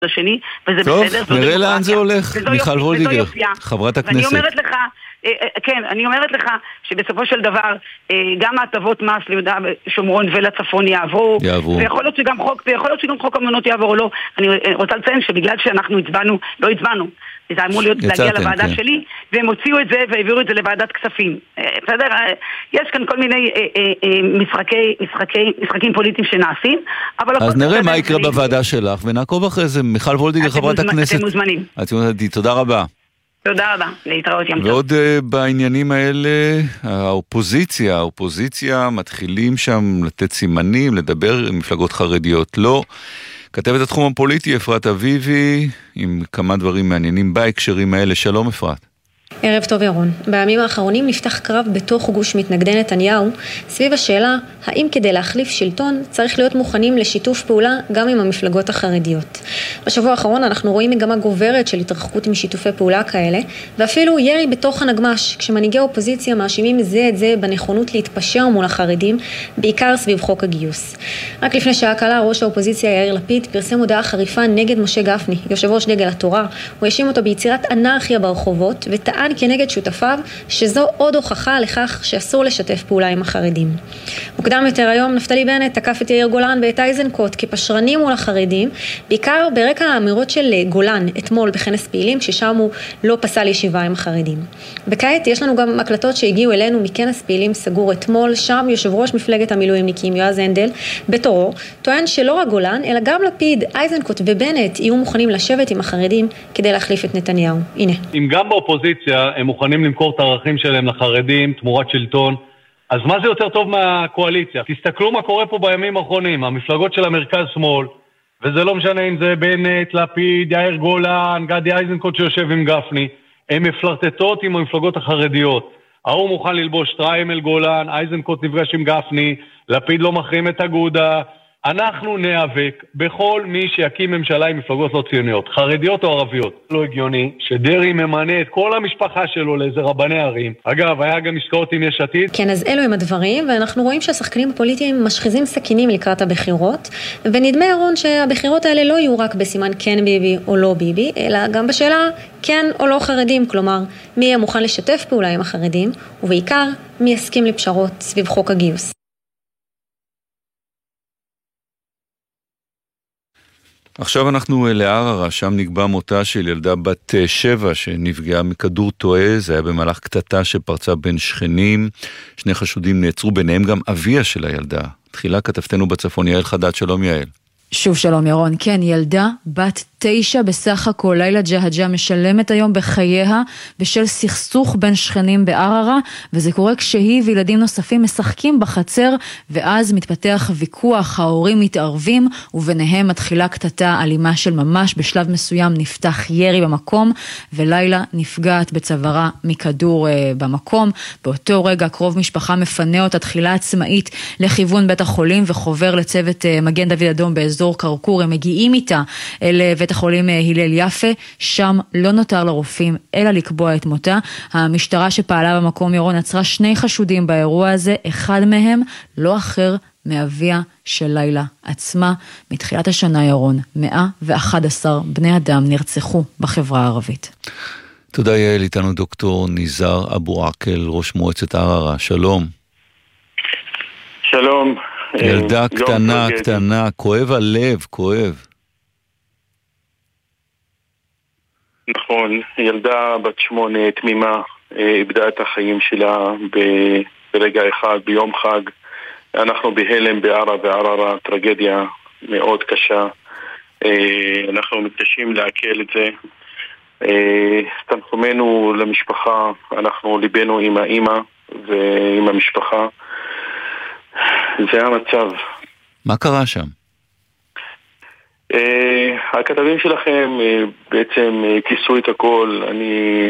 השני, וזה טוב, בסדר. טוב, נראה לאן זה הולך. מיכל וולדיגר, חברת הכנסת. ואני אומרת לך, כן, אני אומרת לך שבסופו של דבר גם ההטבות מס ליהודה ושומרון ולצפון יעברו. ויכול להיות שגם חוק המעונות יעבור או לא. אני רוצה לציין שבגלל שאנחנו לא הצבענו, זה אמור להגיע לוועדה שלי, והם הוציאו את זה והעבירו את זה לוועדת כספים. בסדר? יש כאן כל מיני משחקים פוליטיים שנעשים, אז נראה מה יקרה בוועדה שלך, ונעקוב אחרי זה. מיכל וולדיגר, חברת הכנסת. אתם מוזמנים. תודה רבה. תודה רבה, להתראות יום טוב. ועוד בעניינים האלה, האופוזיציה מתחילים שם לתת סימנים, לדבר עם מפלגות חרדיות. לא. כתבת התחום הפוליטי אפרת אביבי, עם כמה דברים מעניינים בהקשרים האלה. שלום אפרת. ערב טוב ירון. בימים האחרונים נפתח קרב בתוך גוש מתנגדי נתניהו סביב השאלה האם כדי להחליף שלטון צריך להיות מוכנים לשיתוף פעולה גם עם המפלגות החרדיות. בשבוע האחרון אנחנו רואים מגמה גוברת של התרחקות משיתופי פעולה כאלה, ואפילו ירי בתוך הנגמש, כשמנהיגי האופוזיציה מאשימים זה את זה בנכונות להתפשר מול החרדים, בעיקר סביב חוק הגיוס. רק לפני שעה קלה ראש האופוזיציה יאיר לפיד פרסם הודעה חריפה נגד משה גפני, יושב ראש דגל התורה. הוא האשים אותו ביצירת אנרכיה ברחובות וטען כנגד שותפיו שזו עוד הוכחה לכך שאסור לשתף פעולה עם החרדים. מוקדם יותר היום נפתלי בנט תקף את יאיר גולן ואת איזנקוט כפשרנים מול החרדים, בעיקר ברקע האמירות של גולן אתמול בכנס פעילים, ששם הוא לא פסל ישיבה עם החרדים. וכעת יש לנו גם הקלטות שהגיעו אלינו מכנס פעילים סגור אתמול, שם יושב ראש מפלגת המילואימניקים יועז הנדל בתורו טוען שלא רק גולן אלא גם לפיד, איזנקוט ובנט יהיו מוכנים לשבת עם החרדים כדי להחליף את נתניהו. הנה. אם גם באופוזיציה הם מוכנים למכור את הערכים שלהם לחרדים תמורת שלטון, אז מה זה יותר טוב מהקואליציה? תסתכלו מה קורה פה בימים האחרונים, המפלגות של המרכז שמאל, וזה לא משנה אם זה בנט, לפיד, יאיר גולן, גדי איזנקוט שיושב עם גפני, הם מפלרטטות עם המפלגות החרדיות. ההוא מוכן ללבוש טריימל גולן, איזנקוט נפגש עם גפני, לפיד לא מחרים את אגודה. אנחנו נאבק בכל מי שיקים ממשלה עם מפלגות לא ציוניות, חרדיות או ערביות. לא הגיוני שדרי ממנה את כל המשפחה שלו לאיזה רבני ערים. אגב, היה גם עסקאות עם יש עתיד. כן, אז אלו הם הדברים, ואנחנו רואים שהשחקנים הפוליטיים משחיזים סכינים לקראת הבחירות, ונדמה ירון שהבחירות האלה לא יהיו רק בסימן כן ביבי או לא ביבי, אלא גם בשאלה כן או לא חרדים, כלומר, מי יהיה מוכן לשתף פעולה עם החרדים, ובעיקר מי יסכים לפשרות סביב חוק הגיוס. עכשיו אנחנו לערערה, שם נקבע מותה של ילדה בת 7 שנפגעה מכדור טועה. זה היה במהלך קטטה שפרצה בין שכנים. 2 חשודים נעצרו, ביניהם גם אביה של הילדה. תחילה כתבתנו בצפון יעל חדד. שלום יעל. שוב שלום ירון. כן, ילדה בת 9 בסך הכל. לילה ג'הג'ה משלמת היום בחייה בשל סכסוך בין שכנים בערערה, וזה קורה כשהיא וילדים נוספים משחקים בחצר, ואז מתפתח ויכוח, ההורים מתערבים, וביניהם מתחילה קטטה אלימה של ממש. בשלב מסוים נפתח ירי במקום, ולילה נפגעת בצווארה מכדור במקום. באותו רגע קרוב משפחה מפנה אותה תחילה עצמאית לכיוון בית החולים, וחובר לצוות מגן דוד אדום באזור קרקור. הם מגיעים איתה לבית החולים הלל יפה, שם לא נותר לרופאים אלא לקבוע את מותה. המשטרה שפעלה במקום ירון עצרה 2 חשודים באירוע הזה, אחד מהם לא אחר מאביה של לילה עצמה. מתחילת השנה ירון 111 בני אדם נרצחו בחברה הערבית. תודה יעל. איתנו דוקטור ניזר אבו עקל, ראש מועצת ערערה. שלום. שלום. ילדה קטנה, כואב הלב, כואב. נכון, ילדה בת 8 תמימה איבדה את החיים שלה ברגע אחד, ביום חג. אנחנו בהלם בערערה, טרגדיה מאוד קשה. אנחנו מתקשים לעכל את זה. תנחומינו למשפחה, אנחנו ליבנו עם האמא ועם המשפחה. זה המצב. מה קרה שם? הכתבים שלכם בעצם כיסו את הכל. אני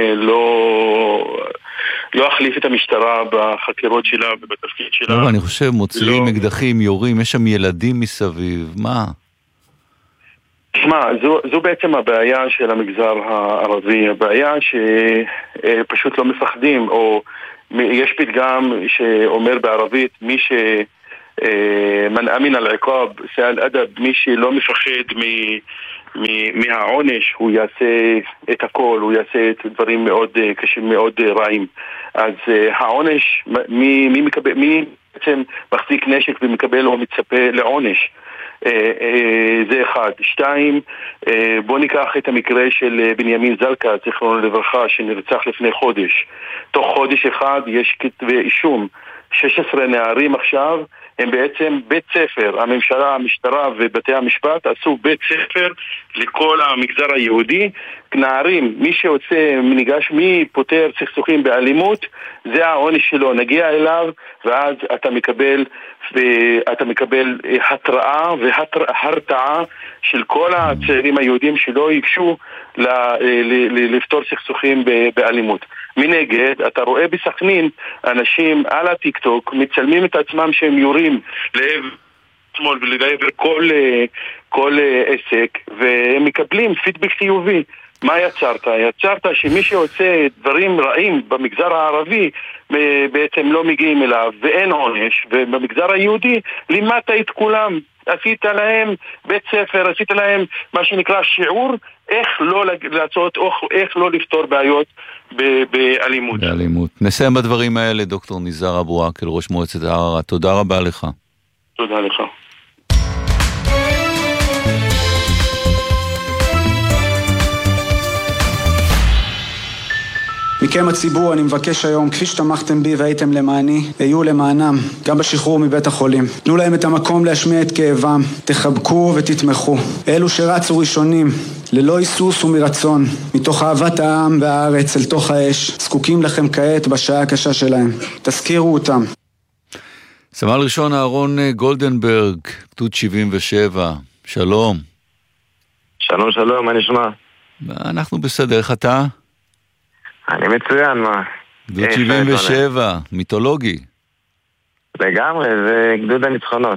לא אחליף את המשטרה בחקירות שלה ובתפקיד שלה. לא, אני חושב מוציאים אקדחים, יורים, יש שם ילדים מסביב, מה? תשמע, זו בעצם הבעיה של המגזר הערבי, הבעיה שפשוט לא מפחדים, או יש פתגם שאומר בערבית, מי מן אמין על עקاب סאל אדב, מי שלא מפחד מהעונש הוא יעשה את הכל, הוא יעשה את דברים מאוד קשים, מאוד רעים. אז העונש, מי בעצם מחזיק נשק ומקבל או מצפה לעונש? זה אחד. שתיים, בוא ניקח את המקרה של בנימין זלקה, זכרונו לברכה, שנרצח לפני חודש. תוך חודש אחד יש כתבי אישום. 16 נערים עכשיו הם בעצם בית ספר. הממשלה, המשטרה ובתי המשפט עשו בית ספר לכל המגזר היהודי. נערים, מי שעושה, מי פותר סכסוכים באלימות, זה העונש שלו. נגיע אליו ואז אתה מקבל התראה והרתעה של כל הצעירים היהודים שלא ייגשו לפתור סכסוכים באלימות. מנגד, אתה רואה בסכנין אנשים על הטיק-טוק מצלמים את עצמם שהם יורים לעבר שמאל ולעבר כל עסק, והם מקבלים פידבק חיובי. מה יצרת? יצרת שמי שעושה דברים רעים במגזר הערבי בעצם לא מגיעים אליו ואין עונש, ובמגזר היהודי לימדת את כולם, עשית להם בית ספר, עשית להם מה שנקרא שיעור איך לא לעשות, איך לא לפתור בעיות באלימות. נסיים בדברים האלה. דוקטור ניזאר אבו עקל, ראש מועצת ערערה, תודה רבה לך. תודה לך. מכם הציבור אני מבקש היום, כפי שתמכתם בי והייתם למעני, היו למענם, גם בשחרור מבית החולים. תנו להם את המקום להשמיע את כאבם, תחבקו ותתמכו. אלו שרצו ראשונים, ללא היסוס ומרצון, מתוך אהבת העם והארץ אל תוך האש, זקוקים לכם כעת בשעה הקשה שלהם. תזכירו אותם. סמל ראשון אהרון גולדנברג, גדוד 77, שלום. שלום, שלום, מה נשמע? אנחנו בסדר, איך אתה? אני מצוין, מה? גדוד 77, מיתולוגי. לגמרי, זה גדוד הניצחונות.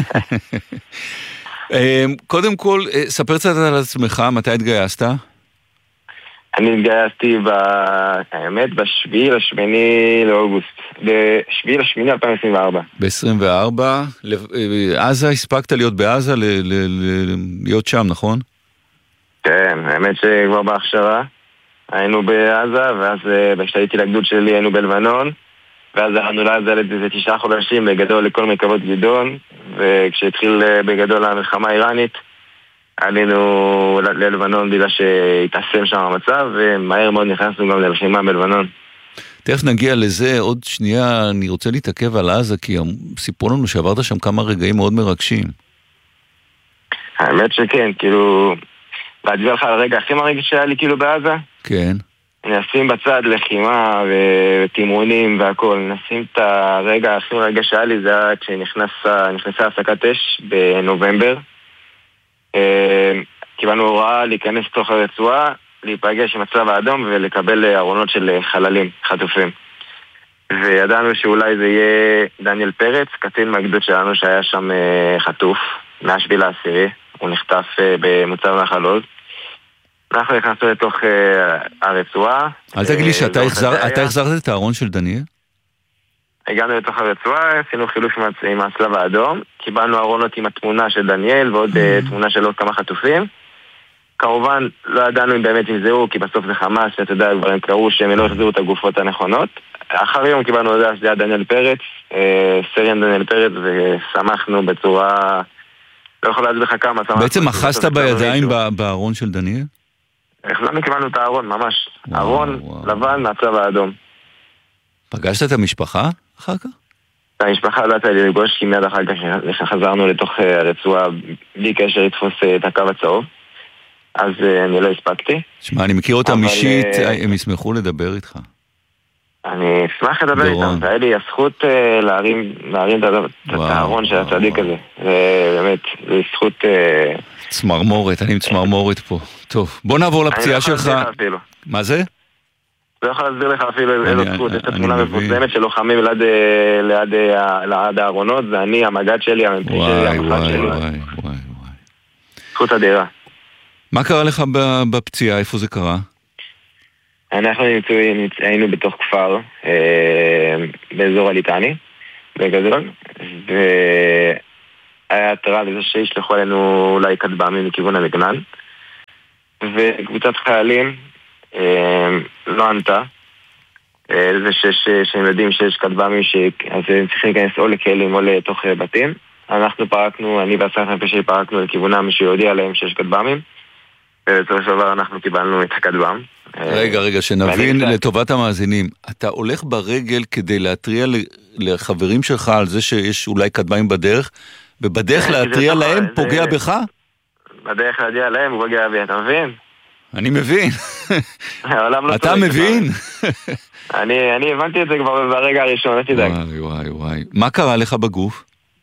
קודם כל, ספר קצת על עצמך, מתי התגייסת? אני התגייסתי האמת בשביעי לשמיני לאוגוסט, בשביעי לשמיני 2024. ב-24, עזה, הספקת להיות בעזה, להיות שם, נכון? כן, האמת שכבר בהכשרה. היינו בעזה, ואז כשהייתי לגדוד שלי היינו בלבנון, ואז היינו לעזה לזה 9 חודשים בגדול לכל מרכבות גדעון, וכשהתחיל בגדול המלחמה האיראנית, עלינו ללבנון בגלל שהתעצם שם המצב, ומהר מאוד נכנסנו גם ללחימה בלבנון. תכף נגיע לזה, עוד שנייה אני רוצה להתעכב על עזה, כי סיפרו לנו שעברת שם כמה רגעים מאוד מרגשים. האמת שכן, כאילו... להדבר לך על הרגע הכי מרגש שהיה לי כאילו בעזה? כן. נשים בצד לחימה ותימונים והכל. נשים את הרגע הכי מרגש שהיה לי, זה היה כשנכנסה הפסקת אש בנובמבר. קיבלנו הוראה להיכנס תוך הרצועה, להיפגש עם הצלב האדום ולקבל ארונות של חללים, חטופים. וידענו שאולי זה יהיה דניאל פרץ, קצין מהגדוד שלנו שהיה שם חטוף, מהשביל העשירי. הוא נחטף במוצב נחל עוז. אנחנו נכנסנו לתוך הרצועה. אל תגיד לי שאתה החזרת את הארון של דניאל? הגענו לתוך הרצועה, עשינו חילוף עם הצלב האדום, קיבלנו ארונות עם התמונה של דניאל ועוד תמונה של עוד כמה חטופים. כמובן לא ידענו אם באמת יזהו, כי בסוף זה חמאס, שאתה יודע, כבר הם קראו שהם לא החזירו את הגופות הנכונות. אחר יום קיבלנו הודעה שזה היה דניאל פרץ, סריאן דניאל פרץ, ושמחנו בצורה... לא יכול להגיד לך כמה. בעצם אחזת בידיים בארון של דניאל? החזרנו, קיבלנו את הארון, ממש. ארון לבן מהצלב האדום. פגשת את המשפחה אחר כך? את המשפחה לא יצא לי לפגוש, כי מיד אחר כך חזרנו לתוך הרצועה בלי קשר לתפוס את הקו הצהוב. אז אני לא הספקתי. שמע, אני מכיר אותם אישית, הם ישמחו לדבר איתך. אני אשמח לדבר איתם, והיה לי הזכות להרים את הארון של הצדיק הזה. זה באמת, זה זכות... צמרמורת, אני עם צמרמורת פה. טוב, בוא נעבור לפציעה שלך. מה זה? לא יכול להסביר לך אפילו איזו זכות. יש את התמונה מפורסמת של לוחמים ליד הארונות, זה אני, המגד שלי, המ"פ שלי, המפקד שלי. זכות אדירה. מה קרה לך בפציעה? איפה זה קרה? אנחנו היינו בתוך כפר באזור הליטני בגדול, והיה התראה לזה שישלחו עלינו אולי כטב"מים מכיוון המגנן. וקבוצת חיילים לא ענתה. זה שהם יודעים שיש כטב"מים אז הם צריכים להיכנס או לכלים או לתוך בתים. אנחנו פרקנו, אני והסרט נפשי פרקנו לכיוונם שיודע עליהם שיש כטב"מים, ובסופו של דבר אנחנו קיבלנו את הכטב"ם. רגע, שנבין לטובת המאזינים, אתה הולך ברגל כדי להטריע לחברים שלך על זה שיש אולי כטב"מים בדרך, ובדרך להטריע להם פוגע בך? בדרך להטריע להם הוא פוגע בי, אתה מבין? אני מבין. אתה מבין? אני הבנתי את זה כבר ברגע הראשון, אל תדאג. וואי. מה קרה לך בגוף?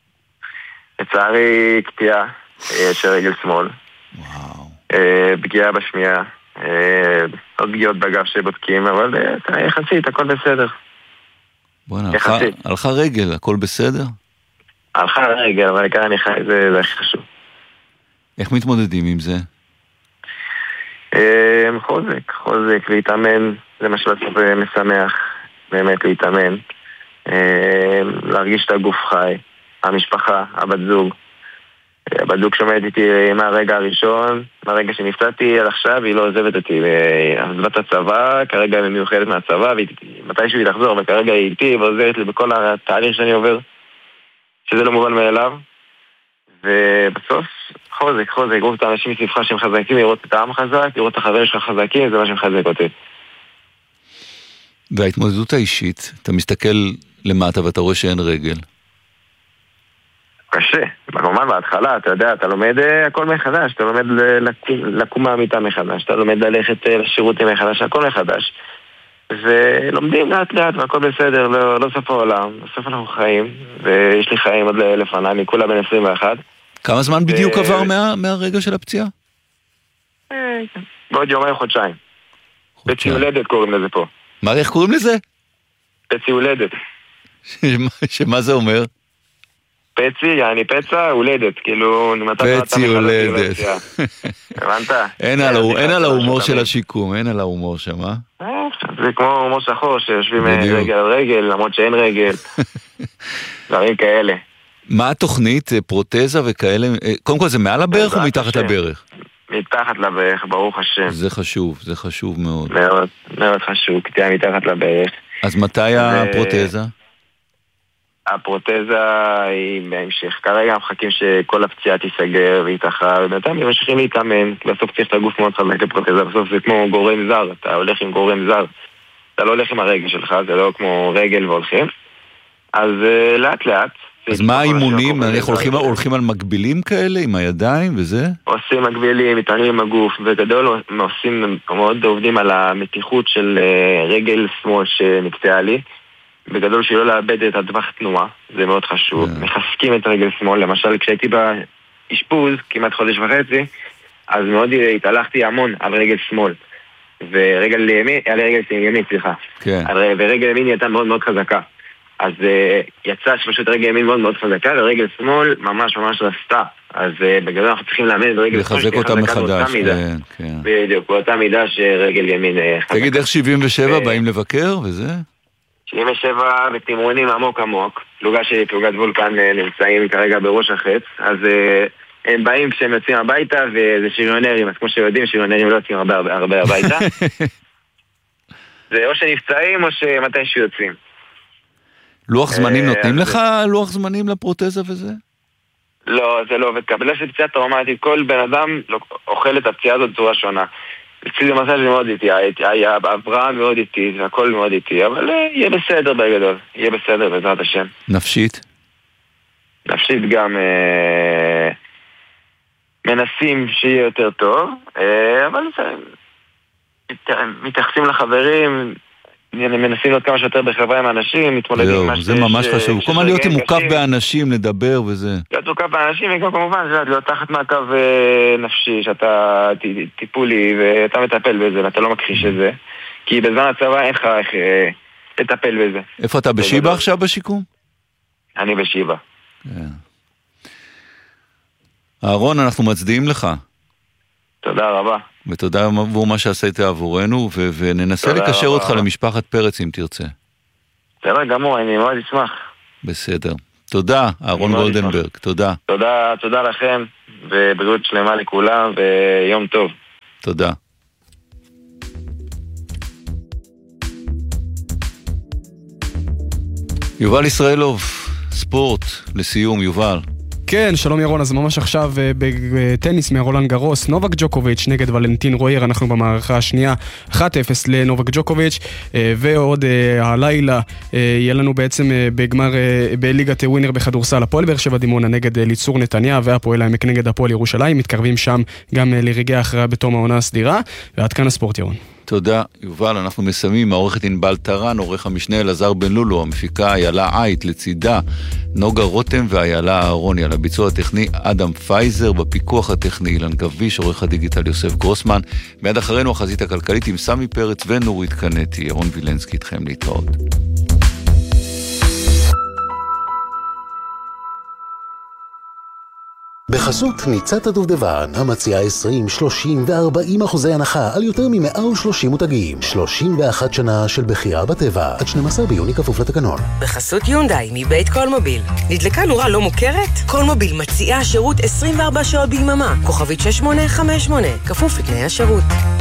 לצערי קטיעה של רגל שמאל. פגיעה בשמיעה. עוד פגיעות בגב שבודקים, אבל יחסית, הכל בסדר. בוא'נה, הלכה רגל, הכל בסדר? הלכה רגל, אבל כאן אני חי, זה הכי חשוב. איך מתמודדים עם זה? חוזק, להתאמן, זה מה שבסוף משמח, באמת להתאמן. להרגיש את הגוף חי, המשפחה, הבת זוג. הבת זוג שומעת איתי מהרגע הראשון, מהרגע שנפצעתי עד עכשיו, היא לא עוזבת אותי. עזבה את הצבא, כרגע היא מיוחדת מהצבא, מתישהו היא תחזור, וכרגע היא איתי ועוזרת לי בכל התהליך שאני עובר, שזה לא מובן מאליו. ובסוף, חוזק, לראות את האנשים מסביבך שהם חזקים, לראות את העם חזק, לראות את החברים שלך חזקים, זה מה שמחזק אותי. וההתמודדות האישית, אתה מסתכל למטה ואתה רואה שאין רגל. קשה, כמובן בהתחלה, אתה יודע, אתה לומד הכל מחדש, אתה לומד לקום מהמיטה מחדש, אתה לומד ללכת לשירותים מחדש, הכל מחדש. ולומדים לאט והכל בסדר, לא סוף העולם, בסוף אנחנו חיים, ויש לי חיים עוד לפני, אני כולה בן 21. כמה זמן בדיוק עבר מהרגע של הפציעה? בעוד יומיים חודשיים. פצי הולדת קוראים לזה פה. מה, איך קוראים לזה? פצי הולדת. שמה זה אומר? פצי, אני פצע, הולדת, כאילו... פצי הולדת. הבנת? אין על ההומור של השיקום, אין על ההומור שם, אה? זה כמו הומור שחור, שיושבים רגל על רגל, למרות שאין רגל. דברים כאלה. מה התוכנית, פרוטזה וכאלה? קודם כל זה מעל הברך או מתחת לברך? מתחת לברך, ברוך השם. זה חשוב מאוד. מאוד, מאוד חשוב, קטיעה מתחת לברך. אז מתי הפרוטזה? הפרוטזה היא בהמשך. כרגע מחכים שכל הפציעה תיסגר והתאחה, ובינתיים הם ממשיכים להתאמן, כי בסוף צריך את הגוף מאוד חזק לפרוטזה, בסוף זה כמו גורם זר, אתה הולך עם גורם זר, אתה לא הולך עם הרגל שלך, זה לא כמו רגל והולכים, אז לאט לאט. אז מה האימונים? הולכים על מקבילים כאלה, עם הידיים וזה? עושים מקבילים, מתאמנים עם הגוף, וגדול מאוד עובדים על המתיחות של רגל שמאל שנקטעה לי, בגדול שלא לאבד את הטווח תנועה, זה מאוד חשוב. מחזקים את רגל שמאל, למשל כשהייתי באשפוז, כמעט חודש וחצי, אז מאוד התהלכתי המון על רגל שמאל, ורגל ימין, סליחה. ורגל ימין הייתה מאוד מאוד חזקה. אז יצא שפשוט רגל ימין מאוד מאוד חזקה, ורגל שמאל ממש ממש רסתה. אז בגדול אנחנו צריכים לאמן ברגל שמאל לחזק אותה מחדש. בדיוק, באותה מידה שרגל ימין חזקה. תגיד, איך 77 באים לבקר וזה? 77 בתמרונים עמוק, פלוגה שלי, פלוגת וולקן, נמצאים כרגע בראש החץ, אז הם באים כשהם יוצאים הביתה, וזה שריונרים, אז כמו שיודעים, שריונרים לא יוצאים הרבה הביתה. זה או שנפצעים או שמתי שיוצאים. לוח זמנים נותנים לך לוח זמנים לפרוטזה וזה? לא, זה לא עובד. קבלה של פציעה טראומטית, כל בן אדם אוכל את הפציעה הזאת בצורה שונה. אצלי זה מסע מאוד איטי, העברה מאוד איטי, הכל מאוד איטי, אבל יהיה בסדר בגדול, יהיה בסדר בעזרת השם. נפשית? נפשית גם מנסים שיהיה יותר טוב, אבל מתייחסים לחברים, מנסים להיות כמה שיותר בחברה עם אנשים, מתמודדים עם מה זה ממש חשוב, כל מה להיות מוקף באנשים, לדבר וזה. להיות מוקף באנשים, וגם כמובן, להיות תחת מעקב נפשי, שאתה טיפולי, ואתה מטפל בזה, ואתה לא מכחיש את זה, כי בזמן הצבא אין לך איך לטפל בזה. איפה אתה, בשיבה עכשיו בשיקום? אני בשיבה. אהרון, אנחנו מצדיעים לך. תודה רבה. ותודה עבור מה שעשית עבורנו, וננסה לקשר אותך למשפחת פרץ אם תרצה. בסדר גמור, אני מאוד אשמח. בסדר. תודה, אהרון גולדנברג, תודה. תודה לכם, ובריאות שלמה לכולם, ויום טוב. תודה. יובל ישראלוב, ספורט, לסיום, יובל. כן, שלום ירון, אז ממש עכשיו בטניס מרולנד גרוס, נובק ג'וקוביץ' נגד ולנטין רויר, אנחנו במערכה השנייה 1-0 לנובק ג'וקוביץ', ועוד הלילה יהיה לנו בעצם בגמר בליגת ווינר בכדורסל, הפועל באר שבע דימונה נגד ליצור נתניה, והפועל העמק נגד הפועל ירושלים, מתקרבים שם גם לרגעי ההכרעה בתום העונה הסדירה, ועד כאן הספורט ירון. תודה, יובל. אנחנו מסיימים, העורכת ענבל טרן, עורך המשנה אלעזר בן לולו, המפיקה איילה עית, לצידה נוגה רותם ואיילה אהרוני, על הביצוע הטכני אדם פייזר, בפיקוח הטכני אילן גביש, עורך הדיגיטל יוסף גרוסמן, מיד אחרינו החזית הכלכלית עם סמי פרץ ונורית קנטי. ירון וילנסקי איתכם, להתראות. בחסות ניצת הדובדבן, המציעה 20, 30 ו-40% הנחה על יותר מ-130 מותגים. 31 שנה של בחירה בטבע, עד 12 ביוני כפוף לתקנון. בחסות יונדאי מבית קולמוביל. נדלקה נורה לא מוכרת? קולמוביל מציעה שירות 24 שעות ביממה. כוכבית 6858, כפוף לתנאי השירות.